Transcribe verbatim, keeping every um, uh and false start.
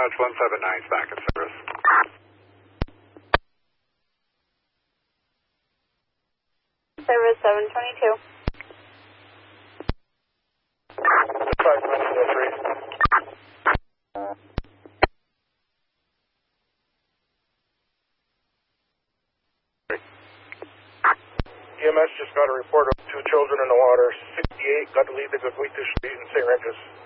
Dodge one seven nine is back in service. Service seven twenty-two. five nine zero three. E M S just got a report of two children in the water. sixty-eight got to leave the Gaguita Street in Saint Regis.